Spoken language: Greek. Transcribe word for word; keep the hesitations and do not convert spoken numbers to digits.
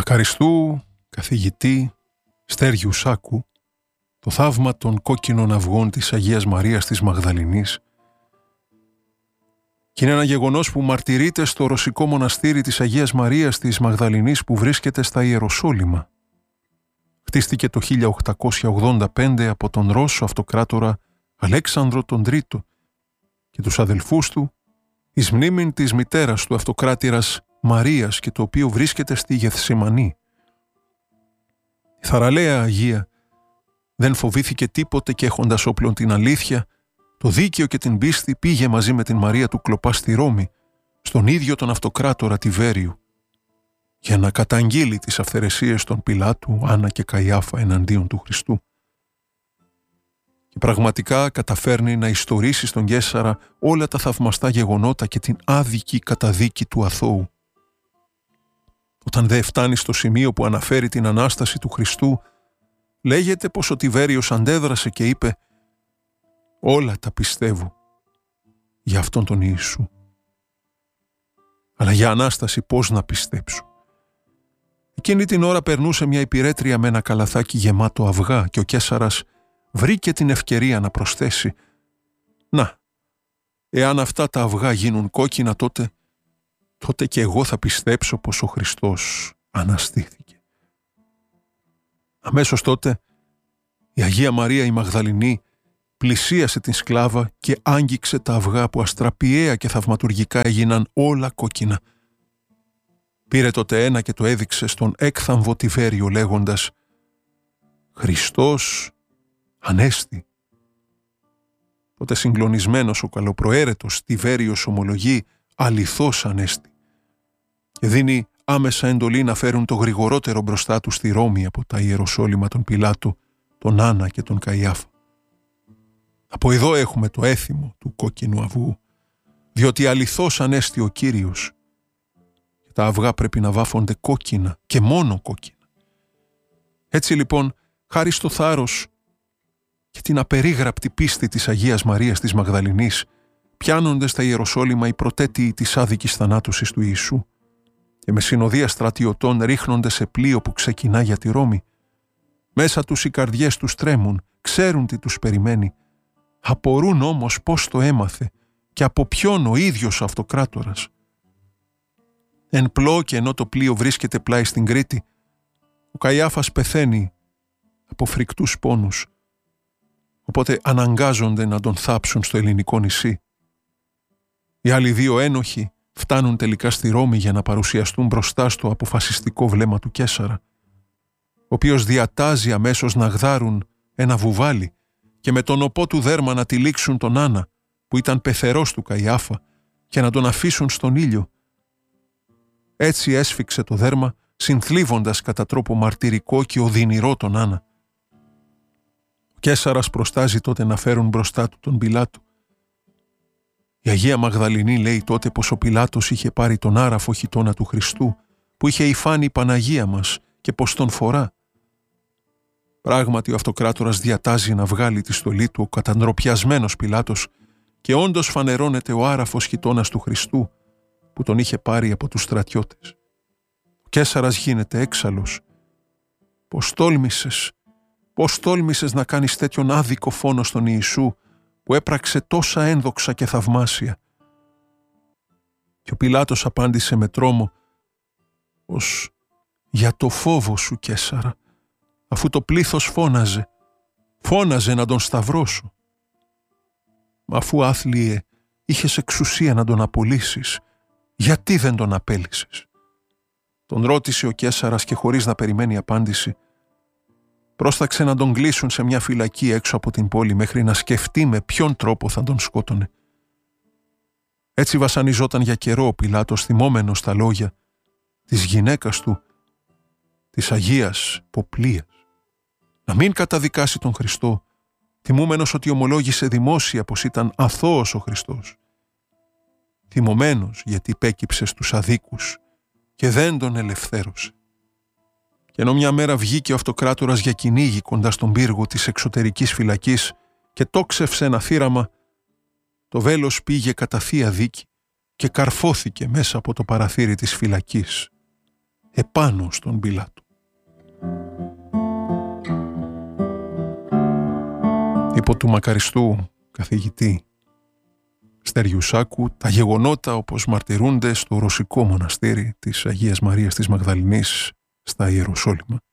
Μακαριστού, καθηγητή Στέργιου Σάκου, το θαύμα των κόκκινων αυγών της Αγίας Μαρίας της Μαγδαληνής, και είναι ένα γεγονός που μαρτυρείται στο ρωσικό μοναστήρι της Αγίας Μαρίας της Μαγδαληνής που βρίσκεται στα Ιεροσόλυμα. Χτίστηκε το χίλια οκτακόσια ογδόντα πέντε από τον Ρώσο αυτοκράτορα Αλέξανδρο τον Τρίτο και τους αδελφούς του εις μνήμην της μητέρας του αυτοκράτηρας Μαρίας, και το οποίο βρίσκεται στη Γεθσιμανή. Η θαραλέα Αγία δεν φοβήθηκε τίποτε και έχοντας όπλον την αλήθεια, το δίκαιο και την πίστη, πήγε μαζί με την Μαρία του Κλοπά στη Ρώμη, στον ίδιο τον αυτοκράτορα Τιβέριου, για να καταγγείλει τις αυθαιρεσίες των Πιλάτου, Άννα και Καϊάφα εναντίον του Χριστού. Και πραγματικά καταφέρνει να ιστορίσει στον Καίσαρα όλα τα θαυμαστά γεγονότα και την άδικη καταδίκη του αθώου. Όταν δε φτάνει στο σημείο που αναφέρει την Ανάσταση του Χριστού, λέγεται πως ο Τιβέριος αντέδρασε και είπε «Όλα τα πιστεύω για αυτόν τον Ιησού. Αλλά για Ανάσταση πώς να πιστέψω?» Εκείνη την ώρα περνούσε μια υπηρέτρια με ένα καλαθάκι γεμάτο αυγά και ο Καίσαρας βρήκε την ευκαιρία να προσθέσει «Να, εάν αυτά τα αυγά γίνουν κόκκινα, τότε, τότε και εγώ θα πιστέψω πως ο Χριστός αναστήθηκε». Αμέσως τότε η Αγία Μαρία η Μαγδαληνή πλησίασε την σκλάβα και άγγιξε τα αυγά που αστραπιαία και θαυματουργικά έγιναν όλα κόκκινα. Πήρε τότε ένα και το έδειξε στον έκθαμβο Τιβέριο λέγοντας «Χριστός Ανέστη». Τότε συγκλονισμένος ο καλοπροαίρετος Τιβέριος ομολογεί «Αληθώς Ανέστη» και δίνει άμεσα εντολή να φέρουν το γρηγορότερο μπροστά του στη Ρώμη από τα Ιεροσόλυμα τον Πιλάτο, τον Άννα και τον Καϊάφα. Από εδώ έχουμε το έθιμο του κόκκινου αυγού, διότι αληθώς Ανέστη ο Κύριος, και τα αυγά πρέπει να βάφονται κόκκινα και μόνο κόκκινα. Έτσι λοιπόν, χάρη στο θάρρος και την απερίγραπτη πίστη της Αγίας Μαρίας της Μαγδαληνής, πιάνονται στα Ιεροσόλυμα οι πρωτέτοιοι της άδικης θανάτωσης του Ιησού και με συνοδεία στρατιωτών ρίχνονται σε πλοίο που ξεκινά για τη Ρώμη. Μέσα τους οι καρδιές τους τρέμουν, ξέρουν τι τους περιμένει, απορούν όμως πώς το έμαθε και από ποιον ο ίδιος ο αυτοκράτορας. Εν πλώ και ενώ το πλοίο βρίσκεται πλάι στην Κρήτη, ο Καϊάφας πεθαίνει από φρικτούς πόνους, οπότε αναγκάζονται να τον θάψουν στο ελληνικό νησί. Οι άλλοι δύο ένοχοι φτάνουν τελικά στη Ρώμη για να παρουσιαστούν μπροστά στο αποφασιστικό βλέμμα του Καίσαρα, ο οποίος διατάζει αμέσως να γδάρουν ένα βουβάλι και με τον οπό του δέρμα να τυλίξουν τον Άννα, που ήταν πεθερός του Καϊάφα, και να τον αφήσουν στον ήλιο. Έτσι έσφιξε το δέρμα, συνθλίβοντας κατά τρόπο μαρτυρικό και οδυνηρό τον Άννα. Ο Καίσαρας προστάζει τότε να φέρουν μπροστά του τον Πιλάτο. Η Αγία Μαγδαληνή λέει τότε πως ο Πιλάτος είχε πάρει τον άραφο χιτώνα του Χριστού, που είχε υφάνει η Παναγία μας, και πως τον φορά. Πράγματι ο αυτοκράτορας διατάζει να βγάλει τη στολή του ο καταντροπιασμένος Πιλάτος και όντως φανερώνεται ο άραφος χιτώνας του Χριστού που τον είχε πάρει από τους στρατιώτες. Ο Καίσαρας γίνεται έξαλλος. Πώς τόλμησες, πώς τόλμησες να κάνεις τέτοιον άδικο φόνο στον Ιησού που έπραξε τόσα ένδοξα και θαυμάσια? Και ο Πιλάτος απάντησε με τρόμο πως «Για το φόβο σου, Καίσαρα, αφού το πλήθος φώναζε, φώναζε να τον σταυρώσω. Μα αφού, άθλιε, είχες εξουσία να τον απολύσεις, γιατί δεν τον απέλυσες?» Τον ρώτησε ο Καίσαρας και χωρίς να περιμένει απάντηση, πρόσταξε να τον κλείσουν σε μια φυλακή έξω από την πόλη μέχρι να σκεφτεί με ποιον τρόπο θα τον σκότωνε. Έτσι βασανιζόταν για καιρό ο Πιλάτος, θυμόμενος τα λόγια της γυναίκας του, της Αγίας Ποπλίας, να μην καταδικάσει τον Χριστό, θυμούμενος ότι ομολόγησε δημόσια πως ήταν αθώος ο Χριστός. Θυμωμένος γιατί υπέκυψε στους αδίκους και δεν τον ελευθέρωσε. Και ενώ μια μέρα βγήκε ο αυτοκράτορας για κυνήγι κοντά στον πύργο της εξωτερικής φυλακής και τόξευσε ένα θύραμα, το βέλος πήγε κατά θεία δίκη και καρφώθηκε μέσα από το παραθύρι της φυλακής. επάνω στον Πιλάτο. Υπό του μακαριστού καθηγητή Στεριουσάκου, τα γεγονότα όπως μαρτυρούνται στο ρωσικό μοναστήρι της Αγίας Μαρίας της Μαγδαληνής στα Ιεροσόλυμα